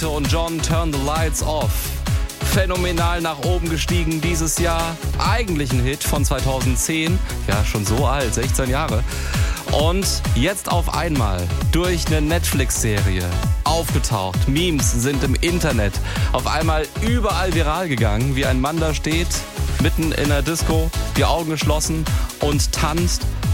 Leute und John Turn the Lights Off. Phänomenal nach oben gestiegen dieses Jahr. Eigentlich ein Hit von 2010. Ja, schon so alt, 16 Jahre. Und jetzt auf einmal durch eine Netflix-Serie aufgetaucht. Memes sind im Internet auf einmal überall viral gegangen, wie ein Mann da steht, mitten in der Disco, die Augen geschlossen und tanzt